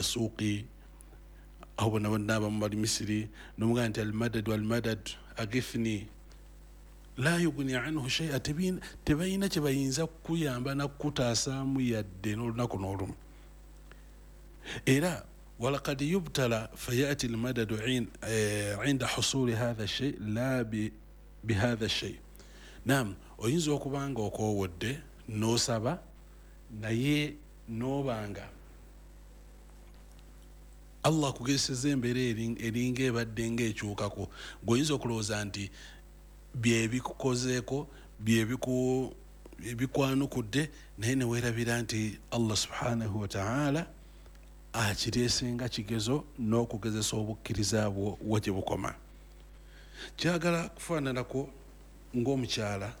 suuqi aho bonna bonna bali Misiri nomuga nti almadad agifni la yugni anhu shay'a tebayina kye bayinza kuyamba nakutaasaamu yadde n'olunaku n'olumu era walaqad yubtala fayati almadadu inda husuli hadha shay la bihadha shay. Naam, oyinza okubanga okoowodde n'osaba naye n'obanga Allah kugezeseza embeera eringa ebadde ng'ekyukako ng'oyinza okulowooza nti byebikukozeeko byebikwanukudde naye neweerabira nti Allah subhanahu wa ta'ala akireesenga kigezo n'okugezesa obukkiriza bwo wagye bukoma. Kyagala kufaananako ng'omukyala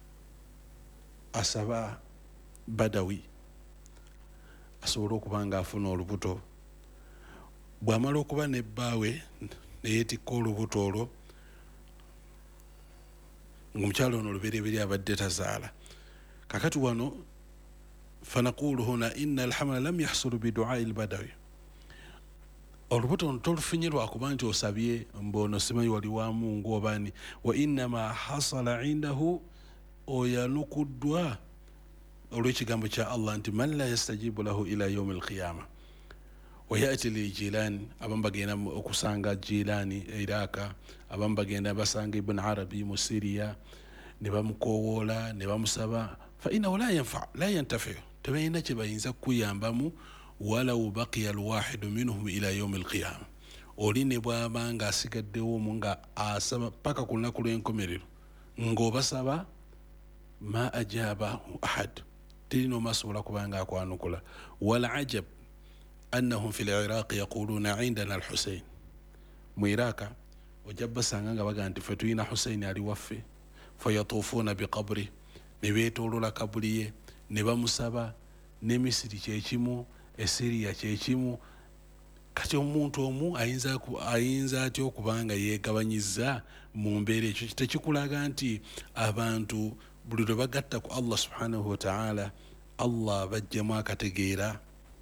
asaba badawi asobole okuba nga afuna olubuto, bw'amala okuba nebbaawe neyeetikka olubuto olwo ng'omukyala ono olubereberye abadde tazaala. Kakati wano fanaqulu huna inna alhamla lam yahsulu biduai albadawi, olubuto ono tolufunye lwakuba nti osabye mbono simanyi wali wa Mungu obaani, wa innama hasala indahu oyanukuddwa olw'ekigambo kya Allah nti man la yastajibu lahu ila yaumi alqiyama. Wayati lijilani abamu bagenda okusanga Jilani Iraka, abamu bagenda basanga Ibn Arabi mu Syria ne bamukowoola ne bamusaba fa innahu la yantafi, tebalina kye bayinza kuyambamu walau baqiya alwahidu minhum ila yaumi alqiyama. Oli ne bw'aba nga asigaddewo mu nga asaba paka ku lunaku lw'enkomerero ng'obasaba ma ajabahu ahad, terina omasobola kubanga akwanukula. Wal ajab annahum fi al-Iraq yaquluna indana al-Husayn, mu Iraka ojja basanga nga baga nti ffe tulina Husayn ali waffe, fayatuufuuna biqabri, ne beetoolola kabuli ye ne bamusaba, ne Misiri kyekimu, Esiriya kyekimu. Kati omuntu omu ayinza atya okubanga yeegabanyiza mu mbeera ekyo? Tekikulaga nti abantu buli lwe bagatta ku Allah subhanahu wa ta'ala Allah bajjemu akategeera.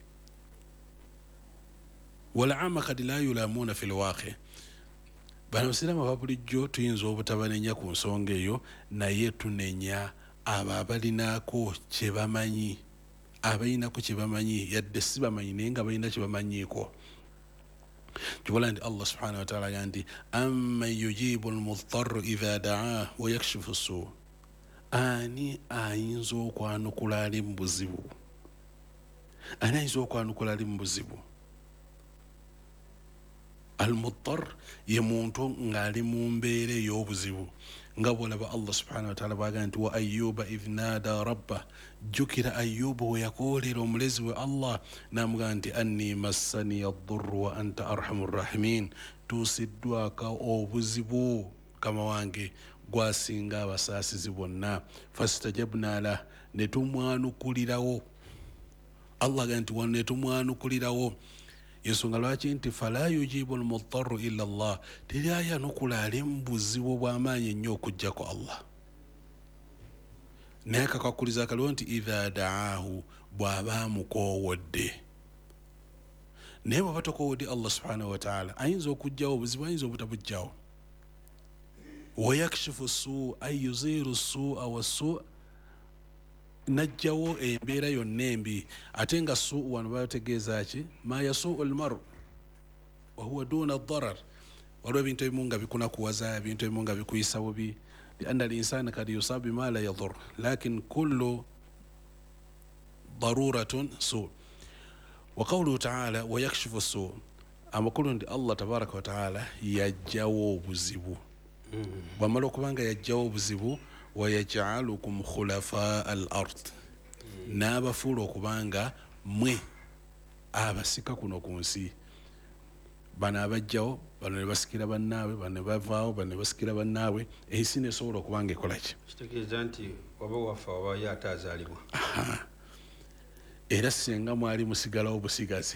Wal'ama kad la yulamuna fil waqi, bano sirama babulijjo tuyinza obutabanenya ku nsonga eyo, naye tunenya abo abalinaako kye bamanyi, abalinako kye bamanyi yadde si bamanyi naye nga balina kye bamanyiiko. Kibola nti Allah subhanahu wa ta'ala agamba amman yujibu almudtarra idha da'ah wa yakshifu as-su', ani ayinza okwanukula ali mu buzibu, ani ayinza okwanukula ali mu buzibu. Al-mudtar ye muntu ng'ali mu mbeera ey'obuzibu, nga bw'olaba Allah subhanahu wa ta'ala bw'agamba nti wa ayyuba idh naada rabba, jjukira Ayyuba we yakoolera omulezi we Allah n'amugamba nti anni massani ad-durru wa anta arhamur rahimin, tuusiddwaka obuzibu kama wange gwasinga abasaasizi bonna. Fastajabna lah, ne tumwanukulirawo. Allah agamba nti wano ne tumwanukulirawo. Yensonga lwaki nti fala yujibu almudtarru illa Allah, teri ayanukula ali mu buzibu bw'amaanyi ennyo okuggyako Allah. Naye kakakkuliza kaliwo nti idha da'ahu, bw'aba amukoowodde. Naye bw'aba tokoowodde Allah subhanahu wa ta'ala ayinza okuggyawo obuzibu, ayinza obutabugjawo. Wa yakshifu as-su' ay yuziru as-su'a was-su', najjawo embeera yonna embi. Ate nga suu wano bategeeza ki ma yasuu almaru wa huwa duna ad-darar, waliwo ebintu ebimu nga bikunakuwaza, ebintu ebimu nga bikuyisa bubi. lianna al-insana kad yusabu bima la yadur lakin kullu daruratun suu. Wa qawluhu ta'ala wa yakshifu as-suu, amakulu ndi Allah tabaraka wa ta'ala yajjawo obuzibu. Bw'amala okubanga yajjawo obuzibu wayaj'alukum khulafa al-ard, n'abafuula okubanga mwe abasika kuno ku nsi. Bano abajjawo, bano ne basikira bannaabwe, bano ne bavaawo, bano ne basikira bannaabwe, ensi nesobola okubanga ekola ki? Kitegeeza nti waba wafa waba ye ate azaalibwa. Era singa mwali musigalawo busigazi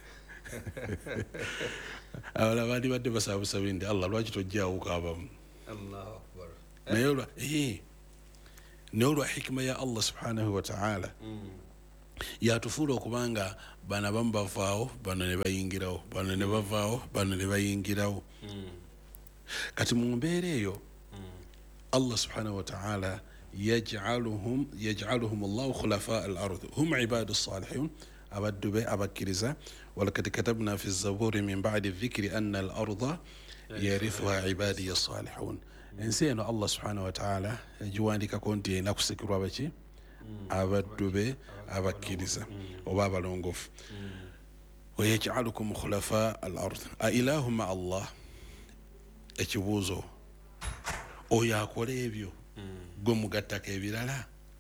abala baali badde basaba busabe nti Allah lwaki tojjaawuka abamu. Allahu akbar. Naye olwa hikima ya Allah subhanahu wa ta'ala yatufuula okubanga bano abamu bavaawo bano ne bayingirawo, bano ne bavaawo bano ne bayingirawo. Kati mu mbeera eyo Allah subhanahu wa ta'ala yaj'aluhum Allahu khulafa al-ard hum ibadu salihun abadube abakkiriza. walakad katabna fi zaburi min ba'di dhikri anna al-arda yarithuha ibadiy salihun. ensi eno Allah subhanahu wa ta'ala yagiwandikako nti erina kusikirwa baki abaddube abakkiriza oba abalongoofu. wayaj'alukum khulafa al-ard a ilahu ma Allah. ekibuuzo oyo akola ebyo gwe mugattako ebirala?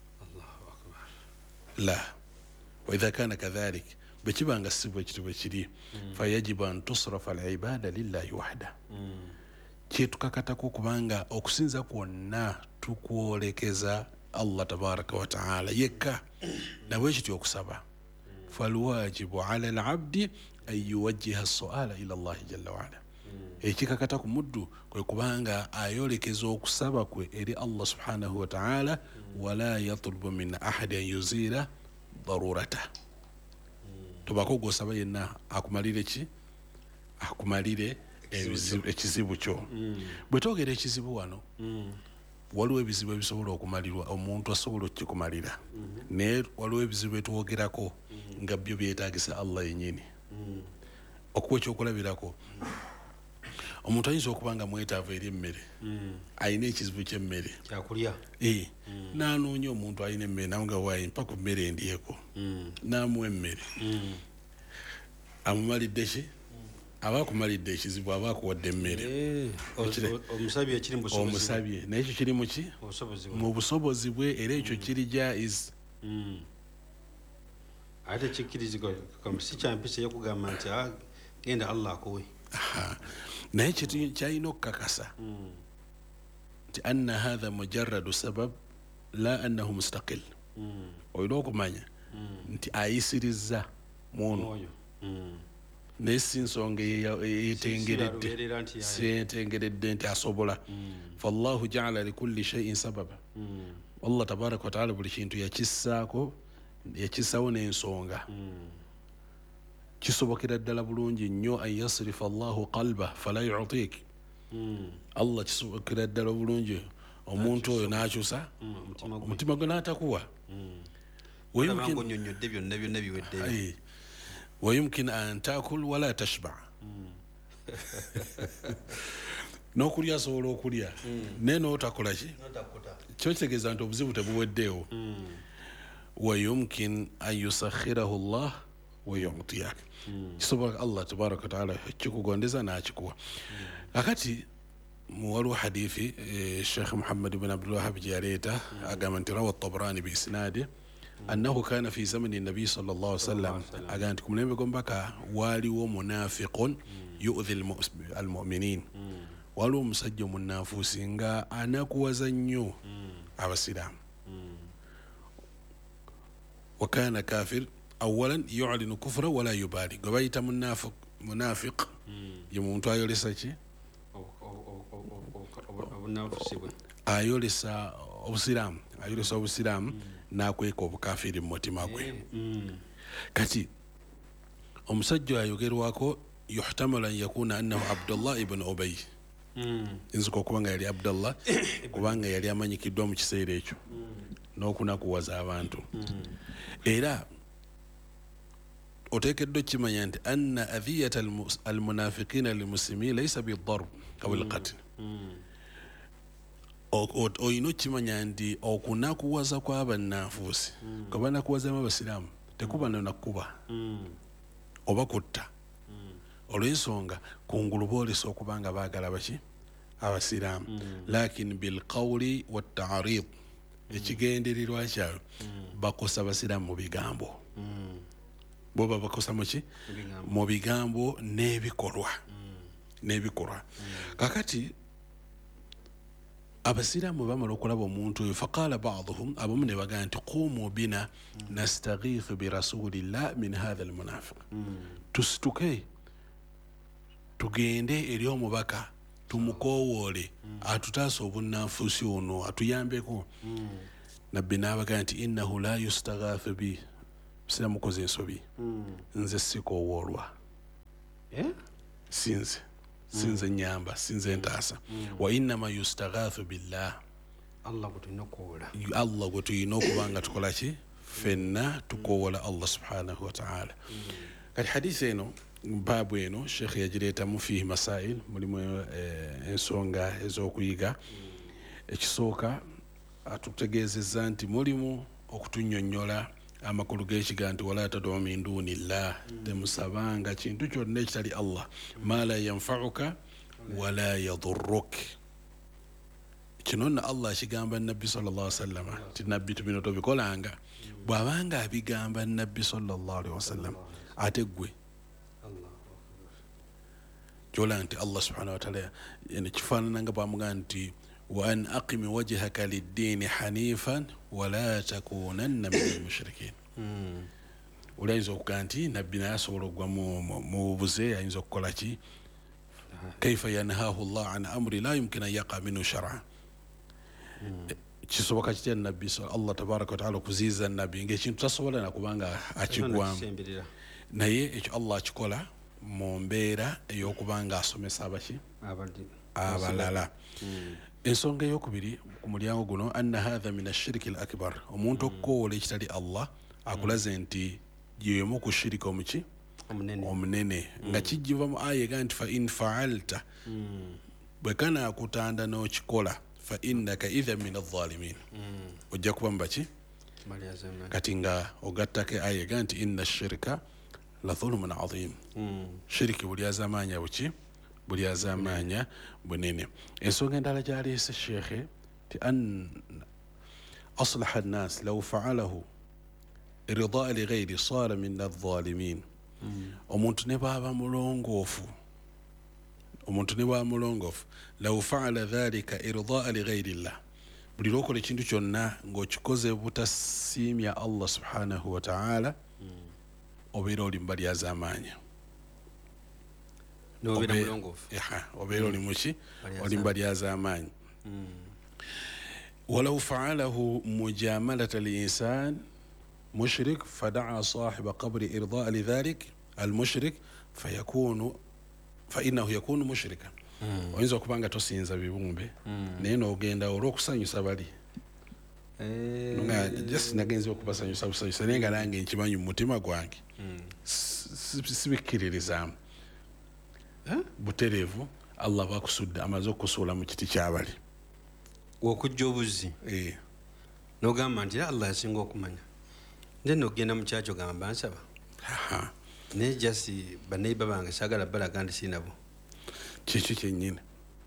la waidha kana kadhalik bwe kibanga si bwe kiti bwe kiri fayajibu an tusrafa al-ibada lillahi wahda. kyetukakatako kubanga okusinza kwonna tukwolekeza Allah tabaraka wa ta'ala yekka, nabwe kityo okusaba falwajibu ala al-abdi an yuwajjiha as-su'ala ila Allah jalla wa ala. ekikakata ku muddu kwe kubanga ayolekeza okusaba kwe eri Allah subhanahu wa ta'ala, wala yatlubu min ahadi an yuzira darurata. tobako gwosaba yenna akumalire ki akumalire ekizibu kyo. bwe twogera ekizibu wano waliwo ebizibu ebisobola okumalirwa omuntu asobola okikumalira, naye waliwo ebizibu etwogerako nga byo byetaagisa Allah yennyini. okuwa ekyokulabirako, omuntu ayinza okuba nga mwetaavu eri emmere, alina ekizibu ky'emmere kyakulya, n'anoonya omuntu alina emmere namuga waayi mpa ku mmere endyeko, n'amuwa emmere, amumalidde ki? aba akumalidde ekizibu, aba akuwadde emmere. omusabye naye ekyo kiri mu ki? mu busobozi bwe, era ekyo kiri jaiz. ate kikkirizibwa si kyampisa yakugamba nti genda Allah akuwe. naye kyalina okukakasa nti anna hatha mujarradu sabab la annahu mustaqil. olina okumanya nti ayisirizza muno naye si nsonga yetengeredde nti asobola. fallahu jaala likulli shay'in sababa. Allah tabaraka wa taala buli kintu yakissawo n'ensonga. kisobokera ddala bulungi nnyo an yasrifa Allahu qalba fala yu'tik. Allah kisobokera ddala bulungi omuntu oyo n'akyusa omutima gwe n'atakuwa. wayumkin an taakul wala tashba. n'okulya asobola okulya naye n'otakola ki? kyo kitegeeza nti obuzibu tebuweddeewo. wayumkin an yusakhirahu Allah wayutiyak. kisobola Allah tabaraka wa taala kikugondeza n'akikuwa. akati waliwo hadithi Sheikh Muhammad ibn Abdul Wahhab gye yaleeta agamba nti rawa at-Tabarani bi isnadi annahu kana fi zamani nabi sallallahu alaihi wasallam, agamba nti ku mulembe gw'omubaka waaliwo munafiqun yu'dhi al-mu'minin. waliwo omusajja omunafuusi nga anakuwaza nnyo abasiraamu. wa kana kafir awalan yu'linu kufra wala yubali. gwe bayita munafiq ye muntu ayolesa ki? ayolesa obusiraamu n'akweka obukafiri mu mutima gwe. kati omusajja ayogerwako yuhtamalu an yakuna annahu Abdullah ibn Ubay. nzuka okuba nga yali Abdullah kubanga yali amanyikiddwa mu kiseera ekyo n'okunakuwaza abantu. era oteekeddwa okukimanya nti anna adhiyata almunafiqina lilmuslimin laysa bidarb aw alqatl. olina okukimanya nti okunakuwaza kw'abannafuusi kwe banakuwazamu abasiraamu tekuba nakuba oba kutta. olw'ensonga kungulu boolesa okuba nga baagala baki? abasiraamu. lakin bilqawli watta'rid, ekigendererwa kyabwe bakosa abasiraamu mu bigambo. bo babakosa muki? mu bigambo n'ebikolwa. kakati abasiraamu bamala okulaba omuntu oyo faqala ba'duhum, abamu ne bagamba nti qumu bina nastaghithu bi rasulillah min hadha almunafiq. tusituke tugende eri omubaka tumukowoole atutaasa obunnanfuusi ono atuyambeko. nabbi n'abagamba nti innahu la yustaghathu bi, sinamukoze ensobi nze sikoowoolwa sinze nyamba sinze ntaasa wa innama yustaghathu billah Allah gwe tulina okuba nga tukola ki fenna tukoowola Allah subhanahu wa ta'ala kati hadisi eno baabu eno sheekh yagireetamu fihi masail mulimu ensonga ez'okuyiga ekisooka atutegeezezza nti mulimu okutunnyonnyola amakulu g'ekiga nti wala tad'u min dunillah temusabanga kintu kyonna ekitali Allah ma la yanfa'uka wala yadurruk kino nno Allah akigamba nabbi sallallahu alaihi wasallam ti nabbi tubino tobikolanga bw'abanga abigamba nabbi sallallahu alaihi wasallam ate ggwe kyola nti Allah subhanahu wa ta'ala kifaanana nga bw'amugamba nti wa an aqimi wajhaka liddiini hanifan wala takunanna min almushrikin oli ayinza okugaa nti nabbi naye asobola okugwa mu buze ayinza okukola ki kaifa yanhahu llah an amri la yumkin an yaqa minhu shar'a kisoboka kitya nabbi Allah tabaraka wa taala okuziiza nabbi ngaekintu tasobola nakubanga akigwamu naye ekyo Allah akikola mu mbeera ey'okubanga asomesa abaki abalala ensonga eyokubiri ku mulyango guno anna hatha min ashiriki al akbar omuntu okukoowola ekitali Allah akulaze nti yemu ku shirika omuki omunene nga kijjiva mu aya ega nti fa in fa'alta bwe kana akutanda n'okikola fa innaka idha min adh-dhalimin ojja kuba mubaki kati nga ogattako aya ega nti inna shirika la dhulumun adhim shiriki buli azamanya buki buli azamanya bunene ensonga endala gyaleese sheekhe ti an aslaha annas law fa'alahu irdaa li ghayri sara min adh-dhalimin omuntu ne baba mulongoofu law fa'ala dhalika irdaa li ghayri llah buli lwokola ekintu kyonna ng'okikoze butasiimya Allah subhanahu wa ta'ala obeera oli mbali azamanya obeera oli muki oli mbali azamaanyi walaw fa'alahu mujamalata linsan mushrik fadaa sahiba qabri irdaa lidhalik almushrik fainahu yakunu mushrika oyinza okubanga tosinza bibumbe naye nogenda olw'okusanyusa bali nga just nagenze okubasanyusa busanyusa naye nga nange nkimanyi mu mutima gwange sibikkiririzaamu butereevu Allah bakusudde amaze okusuula mu kiti kyabali okujja obuzzi nogamba nti Allah yasinga okumanya nze nogenda mu kyakyo gamba nsaba naye jasi baneiba bange saagala balaga nti sinabo kikyo kyennyini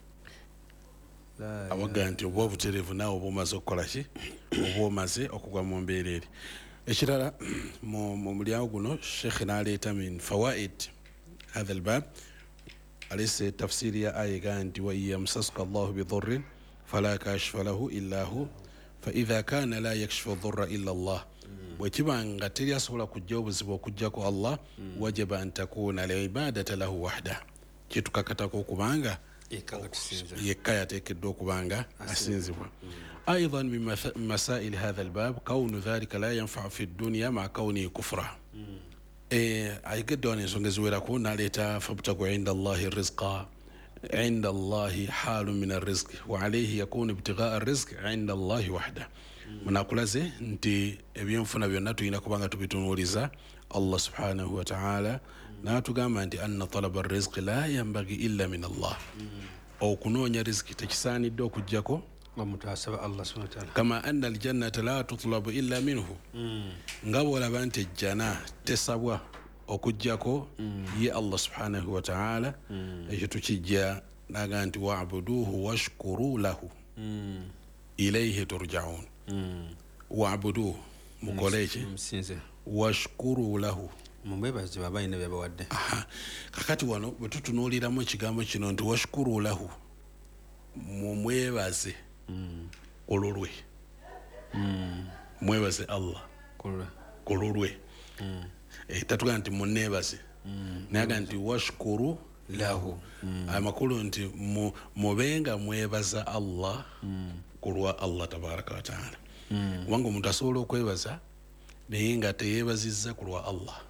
awaga nti oba obutereevu naawe oba omaze okukola ki oba omaze okugwa mu mbeera eri ekirala mu mulyango guno sheekhe n'aleeta min fawaid hatha albab alese tafsiri ya aya ega nti wa yamsaska allahu bidurrin fala kashifa lahu illa hu fa idha kana la yakshifu dhurra illa Allah bwekiba nga teri asobola kujja obuzibu okujjako Allah wajaba an takuna liibadata lahu wahda kitukakatako okubanga yekka yateekeddwa okubanga asinzibwa أيضا من مسائل هذا الباب كون ذلك لا ينفع في الدنيا مع كونه كفرا أيقدون يسونغز ويراكو ناليتا فابتغوا عند الله الرزق عند الله حال من الرزق وعليه يكون ابتغاء الرزق عند الله وحده مناقلازي نتي بينفنا بيونا توينا كبانغا تبتنوليزا الله سبحانه وتعالى ناتوغاما أنت أن طلب الرزق لا ينبغي إلا من الله أو كنونيا رزق تكساني دوكو جاكو كما أن الجنة لا تطلب إلا منه ngabo bante jana tesabwa okujjako ye Allah subhanahu wa ta'ala ekyo tukijja naga nti wa'buduhu washkuru lahu ilayhi turja'un wa'buduhu mukoleeki washkuru lahu mumwebaze babayina byabawadde kakati wano bwe tutunuuliramu ekigambo kino nti washkuru lahu mumwebaze olulwe mwebaze Allah kululwe tatuga nti munebaze naga nti washkuru lahu amakulu nti mubenga mwebaza Allah kulwa Allah tabaraka wa taala wanga omuntu asobola okwebaza naye nga teyeebazizza ku lwa Allah.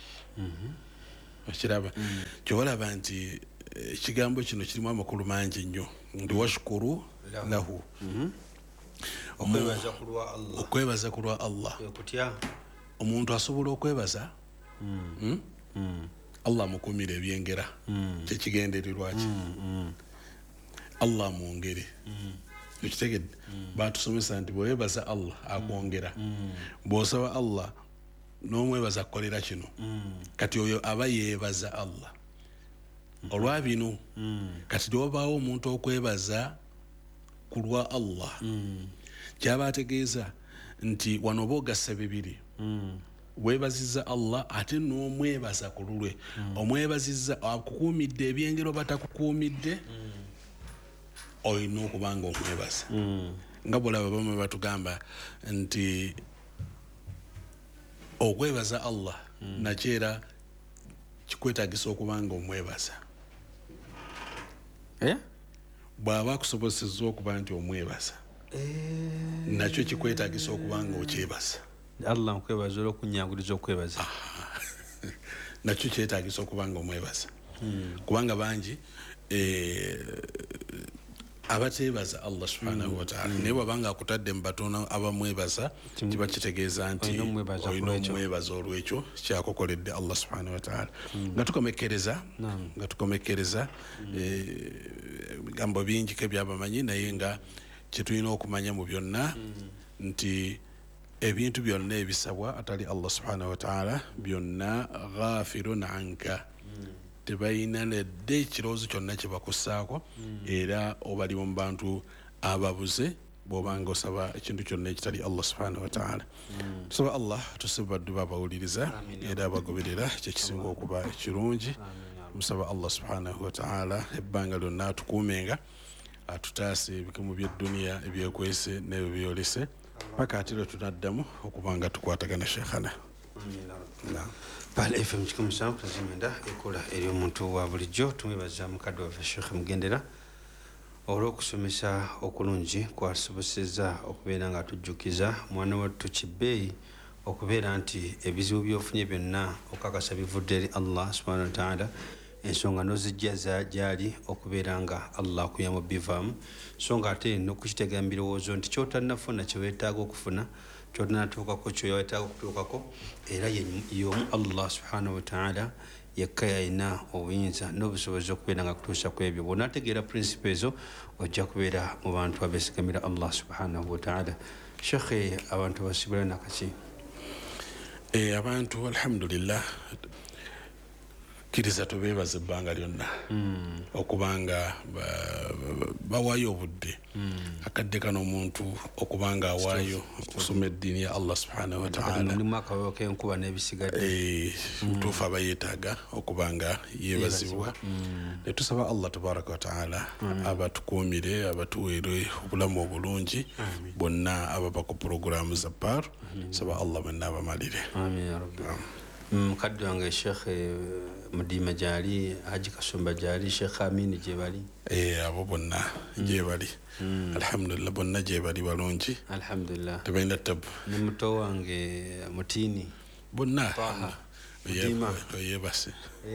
Okiraba kyolaba nti ekigambo kino kirimu amakulu mangi nnyo ndi washukuru lahu, okwebaza ku lwa Allah. Omuntu asobola okwebaza Allah amukumira ebyengera, kyekigendererwa ki Allah amwongere. Ekitegedde batusomesa nti bwewebaza Allah akwongera, bw'osaba Allah n'omwebaza kukolera kino, kati oyo aba yeebaza Allah. Olwa bino kati wabaawo omuntu okwebaza ku lwa Allah, kyaba ategeeza nti wano oba ogassa bibiri, weebazizza Allah ate n'omwebaza ku lulwe. Omwebazizza akukuumidde ebyengero batakukuumidde, olina okuba nga omwebaza. Nga bwolaba bamwe batugamba nti okwebaza Allah nakyo era kikwetaagisa okuba nga omwebaza. Bw'aba akusobozesezza okuba nti omwebaza, nakyo kikwetaagisa okuba nga okyebaza. Allah nkwebaza olw'okunnyanguliza okwebaza. Nakyo kyetaagisa okuba nga omwebaza. Kubanga bangi abateebaza Allah subhanahu wa ta'ala, naye bw'abanga akutadde mu batono abamwebaza, kiba kitegeeza nti olina omwebaza olw'ekyo kyakukoledde Allah subhanahu wa ta'ala. Nga tukomekkereza ebigambo bingi ke byabamanyi, naye nga kyetulina okumanya mu byonna nti ebintu byonna ebisabwa atali Allah subhanahu wa ta'ala byonna ghafirun anka, tebalina nedde ekirowoozo kyonna kye bakussaako, era obaliwo mu bantu ababuze bw'obanga osaba ekintu kyonna ekitali Allah subhanahu wa ta'ala. Tusaba Allah tusibe baddu babawuliriza era abagoberera, kyekisinga okuba ekirungi. Musaba Allah subhanahu wa ta'ala ebbanga lyonna atukuumenga, atutaase ebikimu by'edduniya ebyekwese n'ebyo byolese, paka ate lwe tunaddamu okuba nga tukwatagana Sheikhana. Pal FM kikumusanga kutazimenda ekola eri omuntu wa bulijjo. Tumwebaza mukadde waffe Sheikh Mugendera olw'okusomesa okulungi kwatusobosezza okubeera nga tujjukiza mwana wattu Kibbeeyi okubeera nti ebizibu by'ofunye byonna okakasa bivudde eri Allah subhanahu wa ta'ala, ensonga n'ozijja gyali okubeera nga Allah akuyamba bivaamu, so nga ate n'okukitegeera mu birowoozo nti ky'otannafuna kye weetaaga okufuna, ky'otannatuukako kye weetaaga okutuukako, era y'omu Allah subhanahu wa ta'ala yekka yalina obuyinza n'obusobozi okubeera nga kutuusa ku ebyo. Bw'onaategeera principe ezo ojja kubeera mu bantu abeesigamira Allah subhanahu wa ta'ala. Sheikh, abantu basibula nakaki? Abantu alhamdulillah kkiriza tubeebaza ebbanga lyonna okubanga bawaayo obudde akadde kano omuntu okubanga awaayo okusoma eddiini ya Allah subhanahu wa ta'ala. Mulimu akawewo k'enkuba n'ebisigadde. Mutuufu aba yeetaaga okubanga yeebazibwa. Ne tusaba Allah tabaraka wa ta'ala abatukuumire, abatuweere obulamu obulungi, bonna ababa ku puroguraamu za PAR. Saba Allah mwenna abamalire. Amiin ya rabbi. Mukadde wange Sheikh Mudima gyali, Haji Kasumba gyali, Sheikh Amin gye bali? Abo bonna gye bali. Alhamdulillah bonna gye bali balungi. Alhamdulillah. Tebalina tabu. Ne muto wange Mutini bonna Mudima yebase.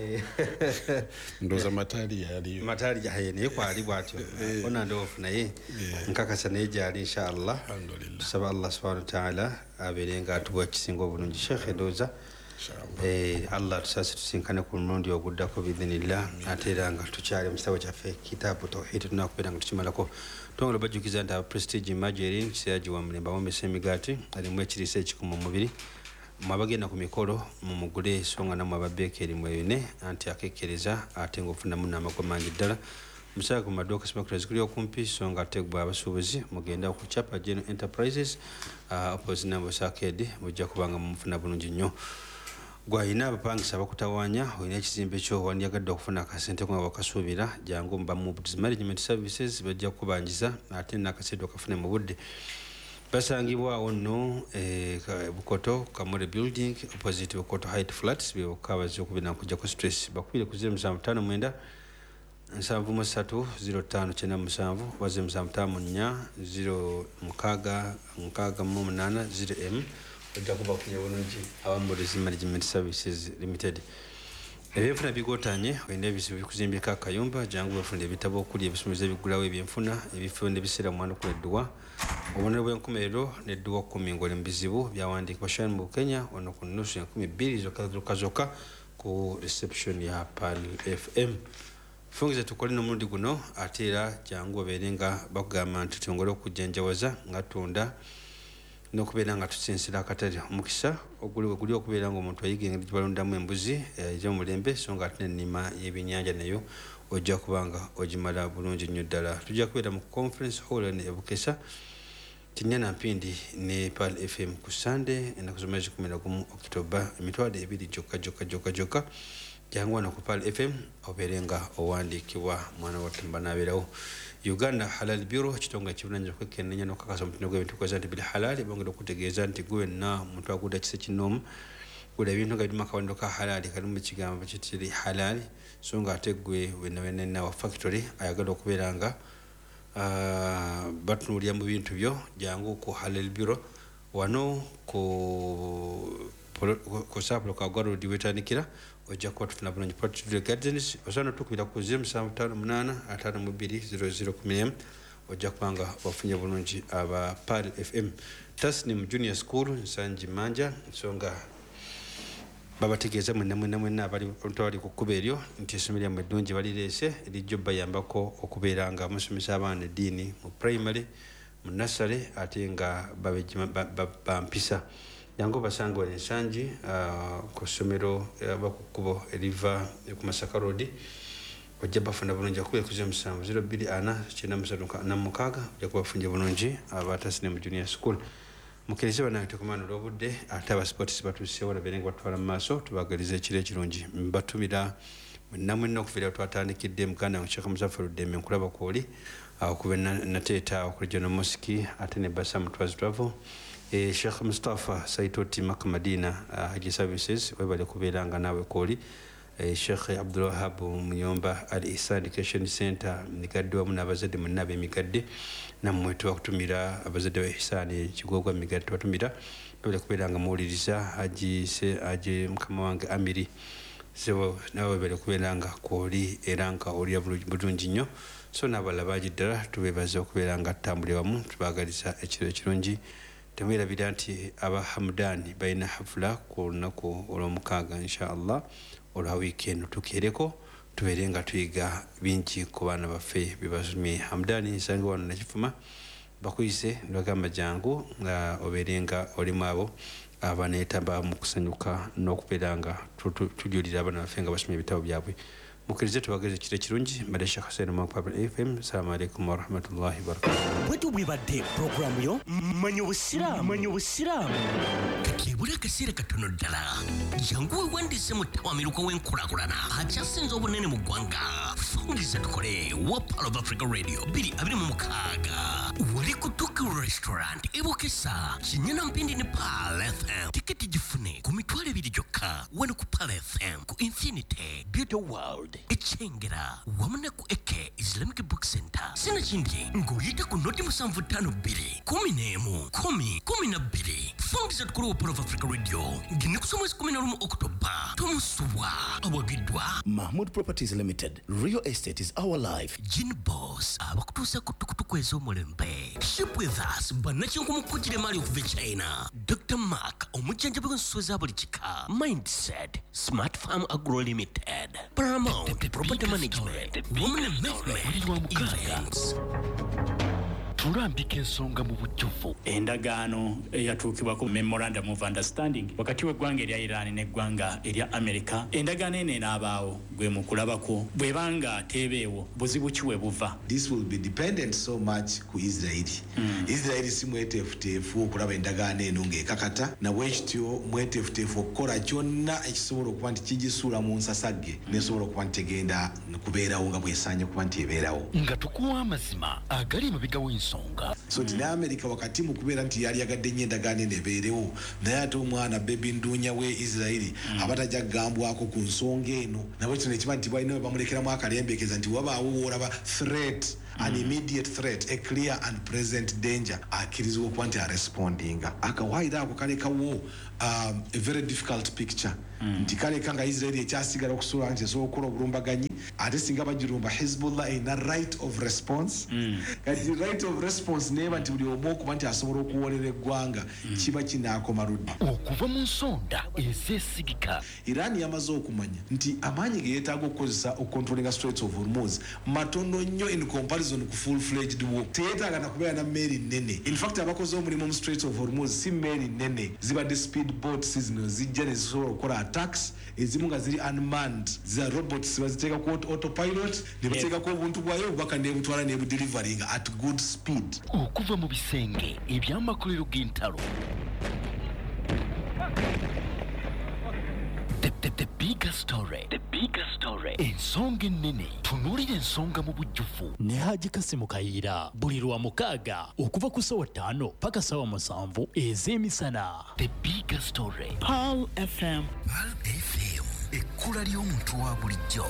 Ndoza matali yaliyo. Matali yaye naye kwali bwatyo. Ona ndoofu naye nkakasa naye gyali inshallah. Alhamdulillah. Tusaba Allah subhanahu wa ta'ala abeere nga atuwa ekisinga obulungi. Sheikh ndooza Allah tusase tusinkane ku mulundi oguddako biidhinillah, ate era nga tukyali mu kitabo kyaffe kitaabu tawhid tunakubeera nga tukimalako. Twongera bajjukiza nti Prestige Imagery kiseera giwa mulembe awombesa emigaati alimu ekiriisa ekikumu omubiri, mwabagenda ku mikolo mumugule so nga nammwe ababeekeri mweyune anti akekkereza ate ng'ofunamu n'amago mangi ddala. Musaga ku maduuka Smarters kuli okumpi so nga ate gwe abasuubuzi mugenda ku Chapa General Enterprises opposite Nambos Arcade mujja kubanga mumufuna bulungi nnyo. Gwayina abapangisa bakutawaanya olina ekizimbe kyo wandyagadde okufuna akasente nga wakasuubira, jangu mu Moved Management Services bajja kubanjiza ate n'akaseedo kafune mu budde. Basangibwawo nno Bukoto Kamore Building opposite Bukoto Height Flats byoka bazze okubira kujja ku stress bakubire ku 0759 7 0597 waze 754 0 6 6 0M ojja kuba kunya bulungi Awambulizi Management Services Limited. Ebyenfuna bigotanye olina ebizibu bikuzimbika akayumba jangu wefunde ebitabo okuli ebisomesa ebigulawo ebyenfuna ebifo n'ebiseera mu mwandiko edduwa obubonero bw'enkomerero n'edduwa 10 ng'oli mu bizibu byawandiikibwa Shan mu Kenya ono ku nnusu 2,000 zokka ku reception ya PAL FM. Fungize tukole n'omulundi guno ate era jangu obeere nga bakugamba nti tuyongole okujjanjawaza nga tunda n'okubeera nga tusinsira akatale omukisa oguli okubeera nga omuntu ayiga engeri gyebalondamu embuzi ez'omulembe so nga ate n'ennima y'ebyennyanja nayo ojja kubanga ogimala bulungi nnyo ddala. Tujja kubeera mu conference hall ne Bukesa Kinyana Mpindi ne PAL FM ku Sunday ennaku z'omwezi 11 October emitwalo 2 gyokka jangu wano ku PAL FM obeere nga owandiikibwa mwana wa Tumba n'abeerawo. Uganda Halal Bureau kitongole kibunanya okwekenneenya n'okukakasa omutindo gw'ebintu kweza nti bili halali bongera okutegeeza nti gwe wenna omuntu agudda kise kinoomu gula ebintu nga birimu akawendo ka halali kali mu kigambo kitiri halali so nga ate gwe wenna wa factory ayagala okubeera nga batunuulira mu bintu byo jangu ku Halal Bureau wano ku sapulo ka Gwarudi wetandikira ojja kuba tufuna bulungi Portugal Gardens osana tukubira ku 0758520010 ojja kubanga wafunye bulungi aba PAL FM. Tasnim Junior School Nsanji Manja nsonga babategeeza mwenna abali ku kkubo eryo nti essomero lyammwe eddungi balireese erijja bayambako okubeera nga musomesa abaana eddiini mu primary mu nursery ate nga bampisa jangu basanga wali Nsanji ku ssomero bakukkubo eriva ku Masaka Road ojja bafuna bulungi akubira ku 0724 ojja kubafunye bulungi abatasine mu Junior School. Mukirize banaye tukumana olw'obudde ate abasports batuuseewo labeere nga batwala mu maaso tubagaliza ekiro ekirungi mbatumira mwenna okuviira twatandikidde muganda wange Sheikh Muzaffar Deme nkulaba kwoli okube nateeta okulijja Mosque ate ne basa mutwazi travel Sheikh Mustafa Saitoti Makmadina Haji Services webale kubeera nga naawe kwoli Sheikh Abdul Wahab Muyomba Al Ihsan Education Center migadde wamu n'abazadde mwenna ab'emigadde nammwe tubakutumira abazadde ba Ihsan Kigogwa migadde tubatumira webale kubeera nga muwuliriza Haji mukama wange Amiri so nawe bale kubeera nga kwoli era nga olya bulungi nnyo so n'abalala baagi ddala tubeebaza okubeera nga tutambulira wamu tubaagaliza ekiro ekirungi. Temwerabira nti aba Hamdani balina hafula ku lunaku olw'omukaaga inshallah olwa weekend tukeereko tubeere nga tuyiga bingi ku baana baffe bebasomye. Hamdani nsange wano nakifuma bakuyise nibagamba jangu nga obeere nga olimu abo abaneetaba mu kusanyuka n'okubeera nga tujulira abaana baffe nga basomye ebitabo byabwe. Mukirize tubageze ekiro ekirungi mbadde Sheikh Hussein mu PAL FM. Assalamu alaikum wa rahmatullahi wa barakatuh. Wetu bwibadde programu yo manyo busiramu kati ebula akaseera katono ddala jangu wewandiise mu ttawamiruka w'enkulaakulana akyasinze obunene mu ggwanga. Fungiza tukole wa PAL of Africa Radio 226 wali ku Tuku Restaurant e Bukesa Kinyana Mpindi ne PAL FM. Tiketi gifune ku mitwalo 2 gyokka wano ku PAL FM ku Infinity Beauty World Echengera wamuna ku Eke Islamic Book Center. Sina kindi ng'oyita ku noti 752 10 Fungiza tukole wa PAL of Africa Radio gine kusoma 11 October tomusubwa abagidwa Mahmoud Properties Limited. Real estate is our life. Gin Boss abakutuusa ku tukutuku ez'omulembe. Ship with us bannakinku mukujjira maali okuva China. Dr. Mark omujjanjabi w'ensuso eza buli kika. Mindset Smart Farm Agro Limited. Paramount Property Management. Women Investment Events. tulambika ensonga mu bujjuvu. Endagaano eyatuukibwako memorandum of understanding wakati w'eggwanga erya Iran n'eggwanga erya America. Endagaano eno enaabaawo gwe mu kulabako bw'ebanga teebeewo buzibu ki we buva. This will be dependent so much ku Israel. Israel si mweteefuteefu okulaba endagaano eno ng'ekakata na bwekityo mweteefuteefu okukola kyonna ekisobola okuba nti kigisuula mu nsasagge nesobola okuba nti tegenda kubeerawo nga bwesaanye okuba nti ebeerawo. Nga tukuwa amazima agali emabega w'ensonga. So nti ne America wakati mu kubeera nti yali yagadde nnyo endagaano eno ebeerewo naye ate omwana bebi nduunya we Israeli abatajja kugambwako ku nsonga eno nabwe kino ekiba nti balina we bamulekeramu akalembekeza nti wabaawo woolaba threat an immediate threat, a clear and present danger, akirizibwa okuba nti arespondinga. Akawaayiro ako kalekawo a very difficult picture. Nti kaleka nga Israel ekyasigala okusuula nti esobola okukola obulumbaganyi ate singa bagirumba Hezbollah erina right of response. Kati right of response neeba nti buli omu okuba nti asobola okuwoolera eggwanga kiba kinaakoma ludda. Okuva mu nsonda ezeesigika. Iran yamaze okumanya nti amaanyi ge yeetaaga okukozesa okukontrolinga Straits of Hormuz matono nnyo in comparison ku full-fledged war. Teyeetaaga na kubeera na mmeeri nnene. In fact abakoze omulimu mu Straits of Hormuz si mmeeri nnene zibadde speed boats zino zijja ne zisobola okukola attacks ezimu nga ziri unmanned za robots baziteeka ku autopilot ne bateekako obuntu bwayo obubaka nebutwala nebudelivery nga at good speed. Okuva mu bisenge eby'amakolero g'entalo. The bigger story. The bigger story. Ensonga ennene. Tunuulira ensonga mu bujjuvu. Ne Haji Kasimu Kayiira buli lwa mukaaga okuva ku ssaawa 5 paka ssaawa 7 ez'emisana. The bigger story. Pearl FM. Pearl FM. Ekkula ly'omuntu wa bulijjo.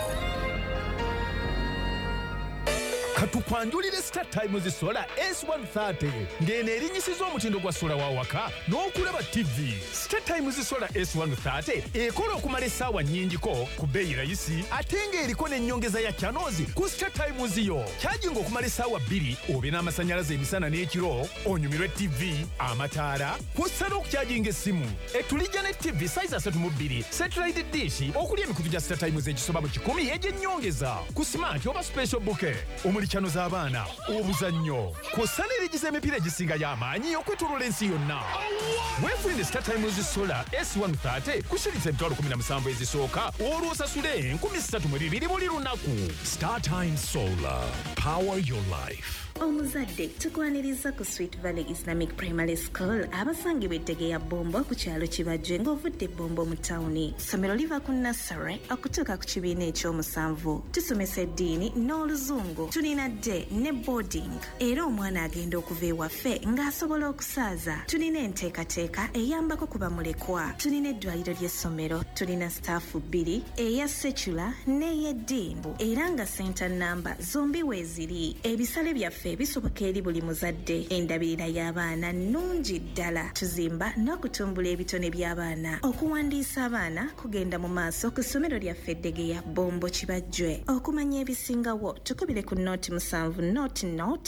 Katupandulire Star Times Solar S130 ng'eno erinnyisiza omutindo gwa sola wa waka n'okulaba TV. Star Times Solar S130 ekola okumala essaawa nnyingiko ku bbeeyi rayisi ate ng'eriko n'ennyongeza ya channels ku Star Times yo. Kyajinga okumala essaawa 2 obe n'amasannyalaze emisana n'ekiro onyumirwe TV, amataala, kw'ossa n'okukyajinga essimu. Etulijja ne TV size 32 satellite dish okuli emikutu gya Star Times egisoba mu 10 egy'ennyongeza ku smart oba special bouquet. Chano z'abaana obuzannyo kw'ossa n'erigiza emipiira egisinga y'amaanyi okwetooloola ensi yonna. Weefunire Star Times Solar S130 ku shillings 17,000 ezisooka olwo osasule 3,200 buli lunaku. Star Times Solar, power your life. Omuzadde tukwaniriza ku Sweet Valley Islamic Primary School abasangibwa Eddegeya Bombo ku kyalo Kibajje ng'ovudde Bombo mu tawuni. Ssomero liva ku nursery okutuuka ku kibiina ekyomusanvu. Tusomesa eddiini n'oluzungu. Tulina day ne boarding. Era omwana agenda okuva ewaffe ng'asobola okusaaza. Tulina enteekateeka eyambako ku bamulekwa. Tulina eddwaliro ly'essomero. Tulina staafu 2 eya secular n'ey'eddiini. Era nga center number zombi weeziri. Ebisale byaffe bisoboka eri buli muzadde. Endabirira y'abaana nnungi ddala. Tuzimba n'okutumbula ebitone by'abaana. Okuwandiisa abaana kugenda mu maaso ku ssomero lyaffe Eddegeya Bombo Kibajje. Okumanya ebisingawo tukubire ku note 7 note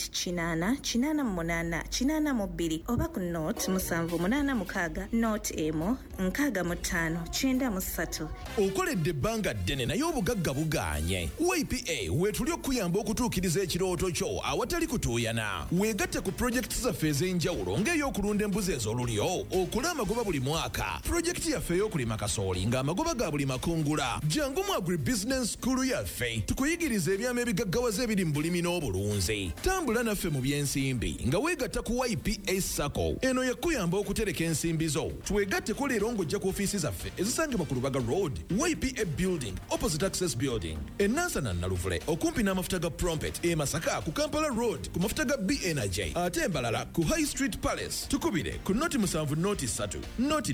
888 oba ku note 786 note emo 6593. Okoledde ebbanga ddene naye obugagga bugaanye. YPA weetuli okuyamba okutuukiriza ekirooto kyo awatali kutuuyana. Weegatte ku projekiti zaffe ez'enjawulo ng'ey'okulunda embuzi ez'olulyo, okula amagoba buli mwaka, projekiti yaffe ey'okulima kasooli ng'amagoba ga buli makungula. Jangu mu agribusiness school yaffe tukuyigiriza ebyama ebigaggawaza ebiri mu bulimi n'obulunzi. Tambula naffe mu by'ensimbi nga weegatta ku YPA Sacco. Eno yakuyamba okutereka ensimbi zo. Twegatteko leero ng'ojja ku ofiisi zaffe ezisangibwa ku Lubaga Road, YPA Building, opposite Access Building, Nansana Naluvule, okumpi n'amafuta ga Prompet, Masaka ku Kampala Road, ku mafuta ga B-Energy, ate embalala ku High Street Palace. Tukubire ku noti 7 noti 3, noti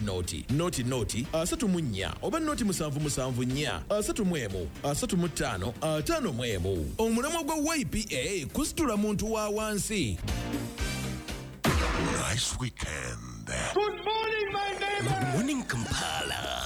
34 oba noti 774 35 51. Omulamwa gwa YPA kusitula muntu wa wansi. Nice weekend. Good morning, my neighbor. Good morning, Kampala.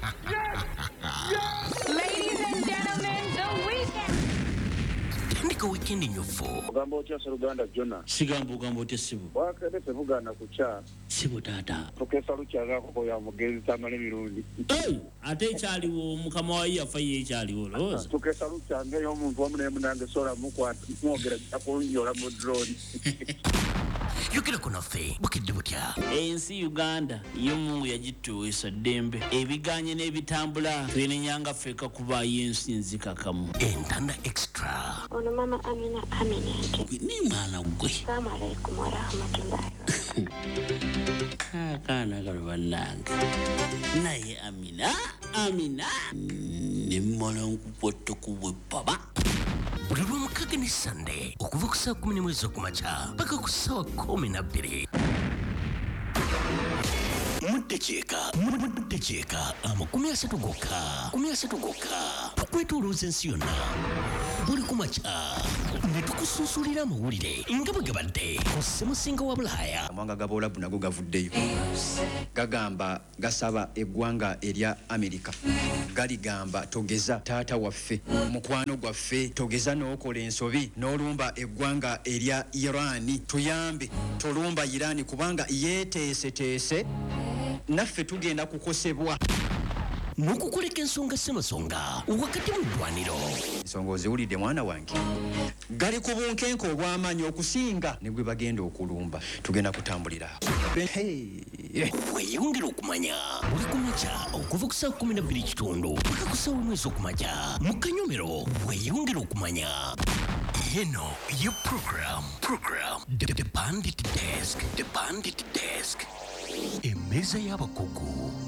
Ladies and gentlemen, the weekend. Tandika weekend in your phone. Ugambo otya Uganda Jona. Sigambo ugambo otya Sibu. Wakade tevugana kucha. Sibu tata. Professor Luchaga ko ya mugezi tamale mirundi. Ate ekyaliwo mukama wa yafa ye ekyaliwo loza. Professor Luchaga yo muntu wamune munange sola mukwata mwogera akonyola mu drone. Yogera ku naffe bukidde butya. Ensi Uganda yo Mungu yagituweesa ddembe. Ebiganye n'ebitambula twenenyanga ffeka kuba yensi nzikakamu. Entanda extra. Ono mama Amina Aminata. Ni mwana gwe. Assalamu alaikum wa rahmatullahi. Kana kalubannanga. Naye Amina. Nemmala nkupota kuwe baba. Buli lw'omukaaga ne Sunday okuva ku ssaawa 10 okumakya paka ku ssaawa 12. Muddekyeka 30 gokka. twetolooza ensi yonna buli kumakya ne tukusunsulira amawulire nga bwe gabadde ku ssemusinga wa bulaaya. amawanga g'abawalabu nago gavuddeyo gagamba gasaba eggwanga erya Amerika galigamba togeza taata waffe mukwano gwaffe togeza n'okola ensobi n'olumba eggwanga erya Irani tuyambe tolumba Irani kubanga yeeteeseteese naffe tugenda kukosebwa n'okukoleka ensonga ssemasonga wakati mu ddwaniro. ensonga oziwulidde mwana wange gali ku bunkenke obw'amaanyi okusinga ne gwe bagenda okulumba tugenda kutambulira weeyongera okumanya buli kumakya okuva ku saa 12:00 paka ku saa 1 ez'okumakya mu Kanyomero. weeyongera okumanya eno ye program The Bandit Desk. Emmeeza y'abakugu